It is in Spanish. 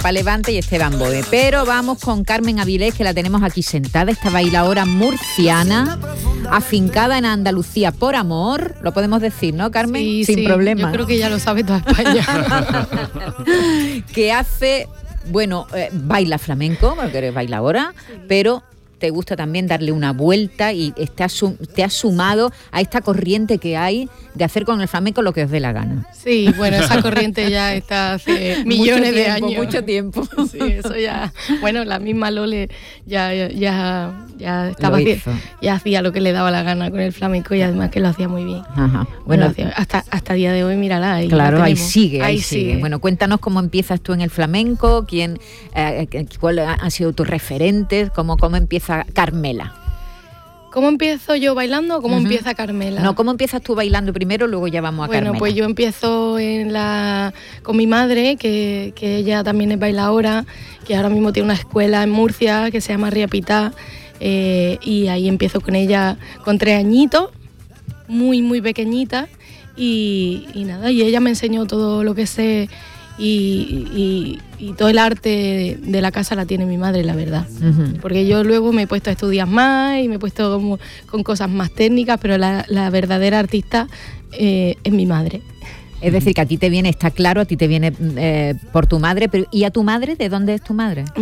Levante y Esteban Boe. Pero vamos con Carmen Avilés, que la tenemos aquí sentada, esta bailaora murciana, afincada en Andalucía por amor. Lo podemos decir, ¿no, Carmen? Sí, sin problema. Yo creo que ya lo sabe toda España. Que hace, baila flamenco, porque eres bailaora, pero te gusta también darle una vuelta y te has sumado a esta corriente que hay de hacer con el flamenco lo que os dé la gana. Sí, bueno, esa corriente ya está hace millones de años. Mucho tiempo. Sí, eso ya. Bueno, la misma Lole ya estaba ya hacía lo que le daba la gana con el flamenco y además que lo hacía muy bien. Ajá. Bueno, hasta el día de hoy, mírala. Ahí claro, ahí sigue. Bueno, cuéntanos cómo empiezas tú en el flamenco, cuál han sido tus referentes, cómo empieza Carmela. ¿Cómo empiezo yo bailando o cómo empieza Carmela? No, ¿cómo empiezas tú bailando primero, luego ya vamos a Carmela? Bueno, pues yo empiezo con mi madre, que ella también es bailaora, que ahora mismo tiene una escuela en Murcia que se llama Riapitá, y ahí empiezo con ella con 3 añitos, muy, muy pequeñita, y nada, y ella me enseñó todo lo que sé, y todo el arte de la casa la tiene mi madre, la verdad. Porque yo luego me he puesto a estudiar más y me he puesto como con cosas más técnicas, pero la verdadera artista es mi madre. Es decir, que a ti te viene, está claro, a ti te viene por tu madre, pero ¿y a tu madre? ¿De dónde es tu madre?